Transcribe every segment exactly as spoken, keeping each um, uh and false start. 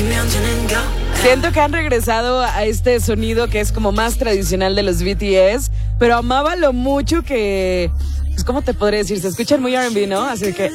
Siento que han regresado a este sonido que es como más tradicional de los B T S, pero amaba lo mucho que, pues, ¿cómo te podría decir? Se escuchan muy R and B, ¿no? Así que...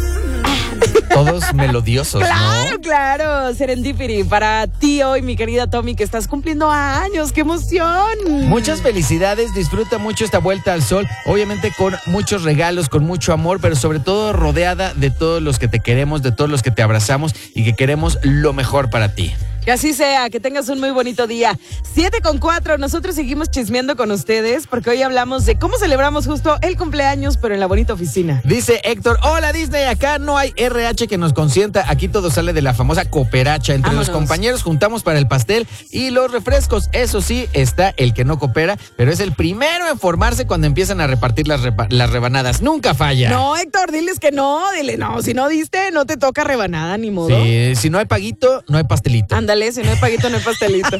Todos melodiosos, claro, ¿no? Claro, Serendipity. Para ti hoy, mi querida Tommy, que estás cumpliendo años. ¡Qué emoción! Muchas felicidades, disfruta mucho esta vuelta al sol, obviamente con muchos regalos, con mucho amor, pero sobre todo rodeada de todos los que te queremos, de todos los que te abrazamos y que queremos lo mejor para ti. Que así sea, que tengas un muy bonito día. siete con cuatro, nosotros seguimos chismeando con ustedes porque hoy hablamos de cómo celebramos justo el cumpleaños, pero en la bonita oficina. Dice Héctor, hola Disney, acá no hay R H que nos consienta, aquí todo sale de la famosa cooperacha. Entre Vámonos. Los compañeros juntamos para el pastel y los refrescos. Eso sí, está el que no coopera, pero es el primero en formarse cuando empiezan a repartir las, repa- las rebanadas. Nunca falla. No, Héctor, diles que no, dile no, si no diste, no te toca rebanada, ni modo. Sí, si no hay paguito, no hay pastelito. Ándale, si no hay paguito, no hay pastelito.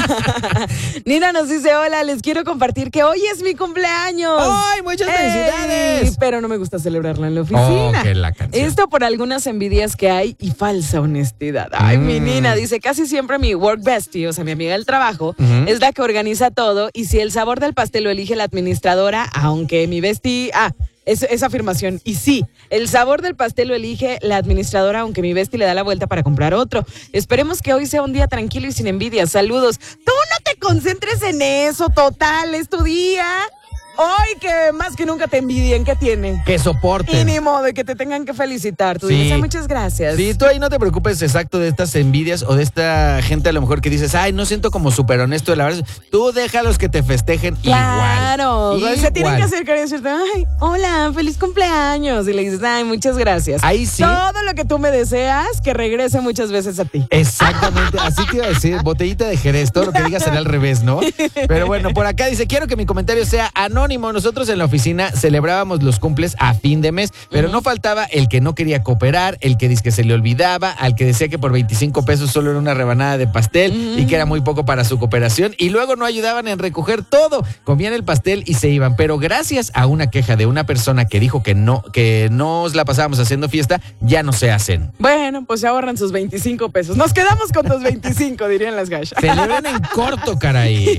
Nina nos dice, hola, les quiero compartir que hoy es mi cumpleaños. ¡Ay, muchas ¡Ey! felicidades! Pero no me gusta celebrarla en la oficina. Oh, que la canción. Esto por algunas envidias que hay y falsa honestidad. Ay, Mm. mi Nina dice, casi siempre mi work bestie, o sea, mi amiga del trabajo, Ujú. es la que organiza todo y si el sabor del pastel lo elige la administradora, aunque mi bestie... Ah, Es, esa afirmación. Y sí, el sabor del pastel lo elige la administradora, aunque mi bestia le da la vuelta para comprar otro. Esperemos que hoy sea un día tranquilo y sin envidia. Saludos. Tú no te concentres en eso, total, es tu día. Hoy que más que nunca te envidien, ¿qué tiene? Que soporten. Y ni modo de que te tengan que felicitar. Tú Sí. dices, "Ay, muchas gracias". Sí, tú ahí no te preocupes exacto de estas envidias o de esta gente a lo mejor que dices, ay, no siento como súper honesto, la verdad. Tú déjalos que te festejen Claro, igual. se tienen que Igual. acercar y decirte, ay, hola, feliz cumpleaños. Y le dices, ay, muchas gracias. Ahí sí. Todo lo que tú me deseas, que regrese muchas veces a ti. Exactamente, así te iba a decir, botellita de Jerez, todo lo que digas será al revés, ¿no? Pero bueno, por acá dice, quiero que mi comentario sea anónimo. Nosotros en la oficina celebrábamos los cumples a fin de mes, pero no faltaba el que no quería cooperar, el que dice que se le olvidaba, al que decía que por veinticinco pesos solo era una rebanada de pastel Mm. y que era muy poco para su cooperación y luego no ayudaban en recoger todo, comían el pastel y se iban. Pero gracias a una queja de una persona que dijo que no, que nos la pasábamos haciendo fiesta, ya no se hacen. Bueno, pues se ahorran sus veinticinco pesos. Nos quedamos con tus veinticinco, dirían las gachas. Celebran en corto, caray.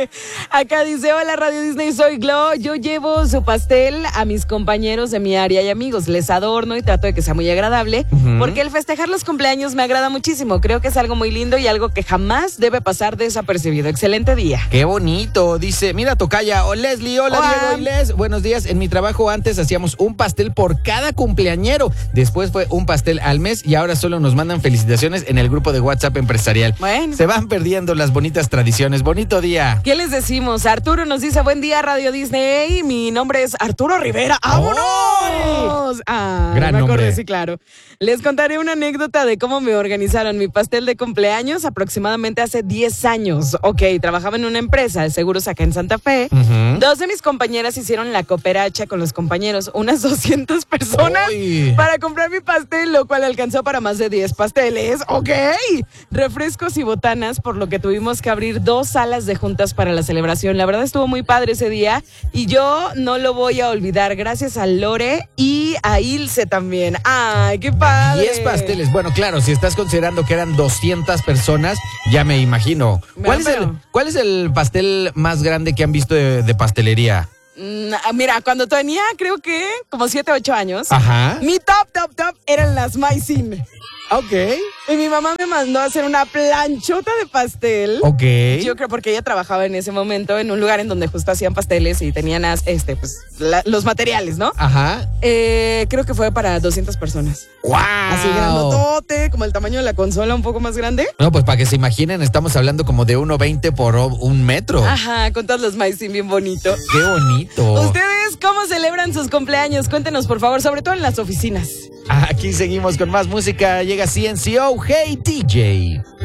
Acá dice, hola Radio Disney, soy Glo. Yo llevo su pastel a mis compañeros de mi área y amigos. Les adorno y trato de que sea muy agradable, Ujú. porque el festejar los cumpleaños me agrada muchísimo. Creo que es algo muy lindo y algo que jamás debe pasar desapercibido. Excelente día. Qué bonito, dice, mira Tocaya, o Leslie, hola, Hola. Diego y Les, buenos días, en mi trabajo antes hacíamos un pastel por cada cumpleañero, después fue un pastel al mes y ahora solo nos mandan felicitaciones en el grupo de WhatsApp empresarial. Bueno. Se van perdiendo las bonitas tradiciones, bonito día. ¿Qué les decimos? Arturo nos dice, buen día Radio Disney, mi nombre es Arturo Rivera. ¡Vámonos! Ah, Gran me acordé, nombre. sí, claro. Les contaré una anécdota de cómo me organizaron mi pastel de cumpleaños aproximadamente hace diez años. Ok, trabajaba en una empresa de seguros acá en Santa Fe. Ujú. Dos de mis compañeras hicieron la cooperacha con los compañeros, unas doscientas personas, Uy. para comprar mi pastel, lo cual alcanzó para más de diez pasteles. Ok, refrescos y botanas, por lo que tuvimos que abrir dos salas de juntas para la celebración. La verdad estuvo muy padre ese día y yo no lo voy a olvidar. Gracias a Lore y a Ilse también. ¡Ay, qué padre! diez pasteles, bueno, claro, si estás considerando que eran doscientas personas, ya me imagino. ¿Cuál, es, el, Pero- ¿Cuál es el pastel más grande que han visto de, de pastelería? Mm, mira, cuando tenía creo que como siete, ocho años, Ajá. mi top, top, top eran las Maicin. Ok. Y mi mamá me mandó a hacer una planchota de pastel. Ok. Yo creo porque ella trabajaba en ese momento en un lugar en donde justo hacían pasteles y tenían as- este, pues, la- los materiales, ¿no? Ajá. Eh, creo que fue para doscientas personas. ¡Wow! Así grandotote, como el tamaño de la consola, un poco más grande. No, pues para que se imaginen, estamos hablando como de uno veinte por o- un metro. Ajá, con todas las maicin, bien bonito. ¡Qué bonito! ¿Ustedes cómo celebran sus cumpleaños? Cuéntenos, por favor, sobre todo en las oficinas. Aquí seguimos con más música. Llega C N C O. Hey, D J.